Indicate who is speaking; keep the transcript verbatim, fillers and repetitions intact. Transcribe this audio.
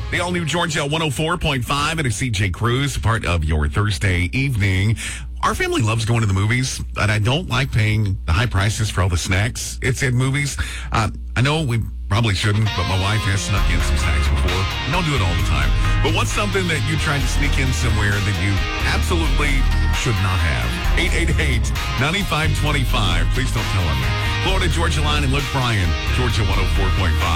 Speaker 1: The all-new Georgia one oh four point five and a C J Cruz, part of your Thursday evening. Our family loves going to the movies, and I don't like paying the high prices for all the snacks it's in movies. Uh, I know we probably shouldn't, but my wife has snuck in some snacks before. I don't do it all the time. But what's something that you tried to sneak in somewhere that you absolutely should not have? eight eight eight, nine five two five. Please don't tell on me. Florida Georgia Line and Luke Bryan, Georgia one oh four point five.